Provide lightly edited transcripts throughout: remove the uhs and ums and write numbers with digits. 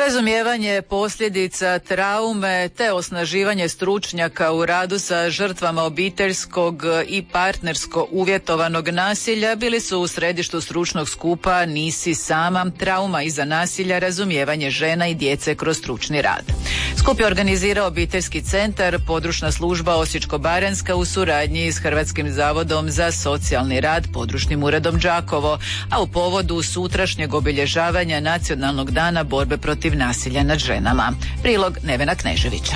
Razumijevanje posljedica traume te osnaživanje stručnjaka u radu sa žrtvama obiteljskog i partnersko uvjetovanog nasilja bili su u središtu stručnog skupa Nisi sama, trauma iza nasilja, razumijevanje žena i djece kroz stručni rad. Skup je organizirao Obiteljski centar, područna služba Osječko-baranjska u suradnji s Hrvatskim zavodom za socijalni rad, područnim uredom Đakovo, a u povodu sutrašnjeg obilježavanja Nacionalnog dana borbe protiv nasilja nad ženama. Prilog Nevena Kneževića.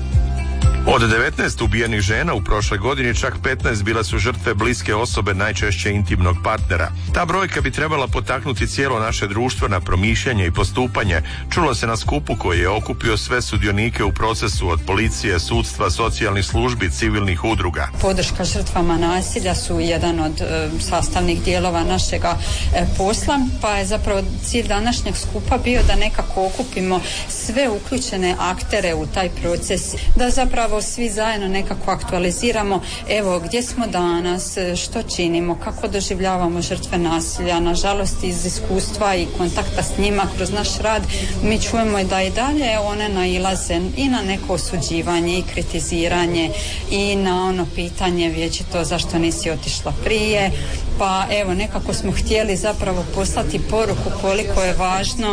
Od 19 ubijenih žena u prošloj godini čak 15 bile su žrtve bliske osobe, najčešće intimnog partnera. Ta brojka bi trebala potaknuti cijelo naše društvo na promišljanje i postupanje. Čulo se na skupu koji je okupio sve sudionike u procesu, od policije, sudstva, socijalnih službi, civilnih udruga. Podrška žrtvama nasilja su jedan od sastavnih dijelova našega posla, pa je zapravo cilj današnjeg skupa bio da nekako okupimo sve uključene aktere u taj proces, da zapravo svi zajedno nekako aktualiziramo evo gdje smo danas, što činimo, kako doživljavamo žrtve nasilja. Nažalost, iz iskustva i kontakta s njima kroz naš rad mi čujemo da i dalje one nailaze i na neko osuđivanje i kritiziranje i na ono pitanje vječito zašto nisi otišla prije. Pa evo, nekako smo htjeli zapravo poslati poruku koliko je važno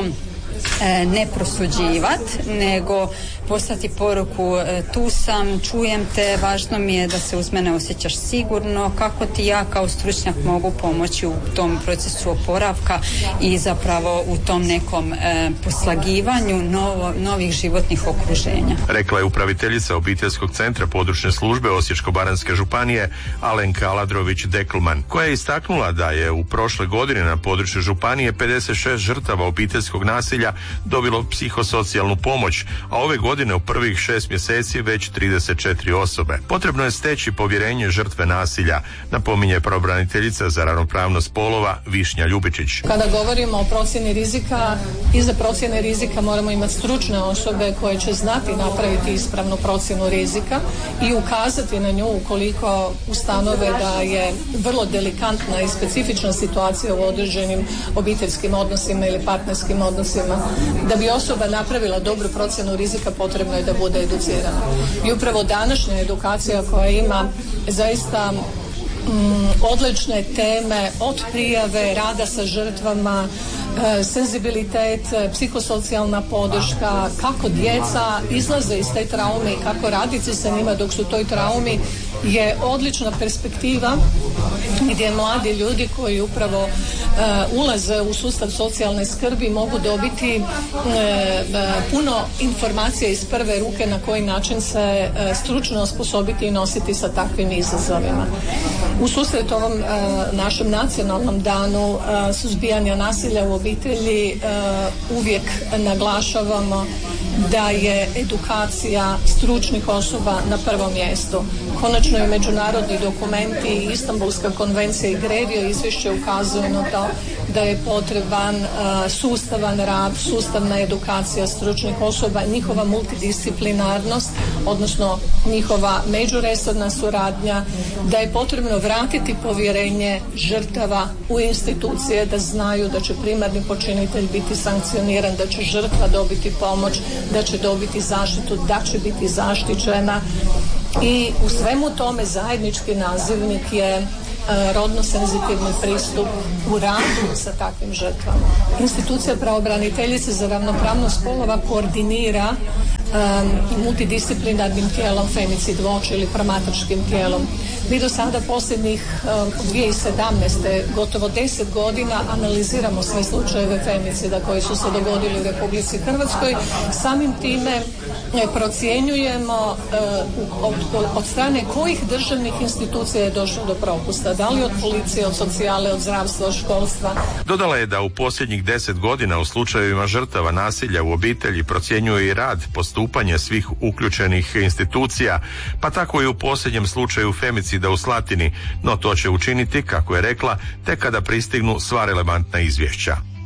ne prosuđivati, nego poslati poruku tu sam, čujem te, važno mi je da se uz mene osjećaš sigurno, kako ti ja kao stručnjak mogu pomoći u tom procesu oporavka i zapravo u tom nekom poslagivanju novih životnih okruženja. Rekla je upraviteljica Obiteljskog centra područne službe Osječko-baranjske županije Alenka Aladrović-Deklman, koja je istaknula da je u prošloj godini na području županije 56 žrtava obiteljskog nasilja dobilo psihosocijalnu pomoć, a ove godine u prvih 6 mjeseci već 34 osobe. Potrebno je steći povjerenje žrtve nasilja, napominje pravobraniteljica za ravnopravnost spolova Višnja Ljubičić. Kada govorimo o procjeni rizika, iza procjene rizika moramo imati stručne osobe koje će znati napraviti ispravnu procjenu rizika i ukazati na nju ukoliko ustanove da je vrlo delikatna i specifična situacija u određenim obiteljskim odnosima ili partnerskim odnosima. Da bi osoba napravila dobru procjenu rizika, potrebno je da bude educirana. I upravo današnja edukacija koja ima zaista odlične teme od prijave, rada sa žrtvama, senzibilitet, psihosocijalna podrška, kako djeca izlaze iz te traume i kako raditi sa njima dok su u toj traumi, je odlična perspektiva gdje mladi ljudi koji upravo ulaze u sustav socijalne skrbi mogu dobiti puno informacija iz prve ruke na koji način se stručno osposobiti i nositi sa takvim izazovima. U susret ovom našem nacionalnom danu suzbijanja nasilja u obitelji uvijek naglašavamo da je edukacija stručnih osoba na prvom mjestu. Konačno i međunarodni dokumenti i Istanbulska konvencija i GREVIO izvješće ukazuju na to da je potreban sustavan rad, sustavna edukacija stručnih osoba, njihova multidisciplinarnost, odnosno njihova međuresorna suradnja, da je potrebno vratiti povjerenje žrtava u institucije, da znaju da će primarni počinitelj biti sankcioniran, da će žrtva dobiti pomoć, da će dobiti zaštitu, da će biti zaštićena. I u svemu tome zajednički nazivnik je rodno senzitivni pristup u radu sa takvim žrtvama. Institucija pravobraniteljice za ravnopravnost spolova koordinira multidisciplinarnim tijelom Femicid Watch ili promatračkim tijelom. Mi do sada posljednjih 2017. gotovo 10 godina analiziramo sve slučajeve femicida koji su se dogodili u Republici Hrvatskoj. Samim time procjenjujemo od strane kojih državnih institucija je došlo do propusta. Da li od policije, od socijale, od zdravstva, od školstva. Dodala je da u posljednjih 10 godina u slučajevima žrtava nasilja u obitelji procjenjuje i rad, postupanje svih uključenih institucija, pa tako i u posljednjem slučaju femicida u Slatini, no to će učiniti, kako je rekla, tek kada pristignu sva relevantna izvješća.